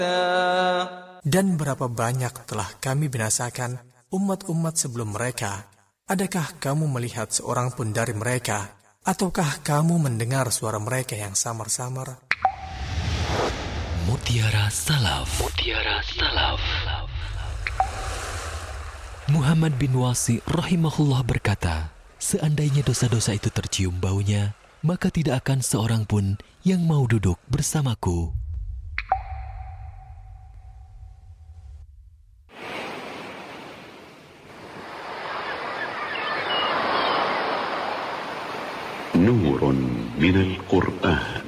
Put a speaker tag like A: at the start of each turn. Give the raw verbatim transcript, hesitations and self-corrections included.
A: Dan berapa banyak telah kami binasakan umat-umat sebelum mereka. Adakah kamu melihat seorang pun dari mereka? Ataukah kamu mendengar suara mereka yang samar-samar?
B: Mutiara Salaf. Mutiara Salaf. Muhammad bin Wasi rahimahullah berkata, seandainya dosa-dosa itu tercium baunya, maka tidak akan seorang pun yang mau duduk bersamaku.
C: نور من القرآن.